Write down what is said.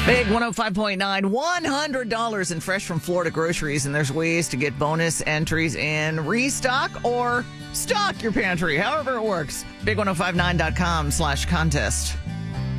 Big 105.9, $100 in fresh from Florida groceries, and there's ways to get bonus entries in restock or stock your pantry, however it works. Big1059.com/contest.